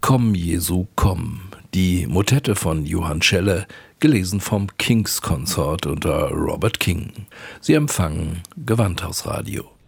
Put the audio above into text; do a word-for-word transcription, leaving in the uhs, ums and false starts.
Komm, Jesu, komm. Die Motette von Johann Schelle, gelesen vom King's Consort unter Robert King. Sie empfangen Gewandhausradio.